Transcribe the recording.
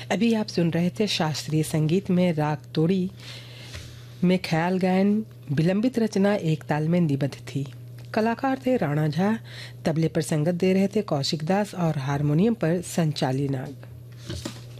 अभी आप सुन रहे थे शास्त्रीय संगीत में राग तोड़ी में ख्याल गायन। विलंबित रचना एक ताल में निबद्ध थी। कलाकार थे राणा झा, तबले पर संगत दे रहे थे कौशिक दास और हारमोनियम पर संचाली नाग।